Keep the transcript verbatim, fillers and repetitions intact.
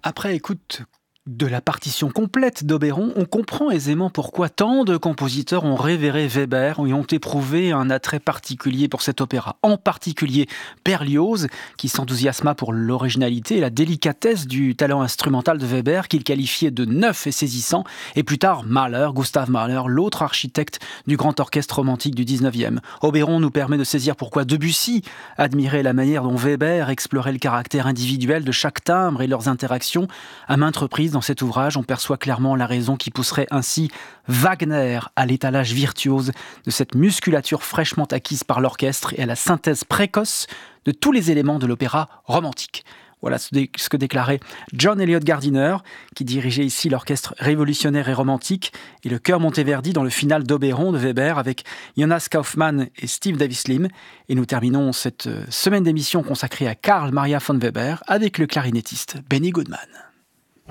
Après écoute de la partition complète d'Oberon, on comprend aisément pourquoi tant de compositeurs ont révéré Weber et ont éprouvé un attrait particulier pour cet opéra. En particulier Berlioz, qui s'enthousiasma pour l'originalité et la délicatesse du talent instrumental de Weber, qu'il qualifiait de neuf et saisissant, et plus tard Mahler, Gustav Mahler, l'autre architecte du grand orchestre romantique du dix-neuvième. Oberon nous permet de saisir pourquoi Debussy admirait la manière dont Weber explorait le caractère individuel de chaque timbre et leurs interactions. À maintes reprises, dans cet ouvrage, on perçoit clairement la raison qui pousserait ainsi Wagner à l'étalage virtuose de cette musculature fraîchement acquise par l'orchestre et à la synthèse précoce de tous les éléments de l'opéra romantique. Voilà ce que déclarait John Eliot Gardiner, qui dirigeait ici l'orchestre révolutionnaire et romantique et le chœur Monteverdi dans le final d'Oberon de Weber avec Jonas Kaufmann et Steve Davis Lim. Et nous terminons cette semaine d'émission consacrée à Carl Maria von Weber avec le clarinettiste Benny Goodman.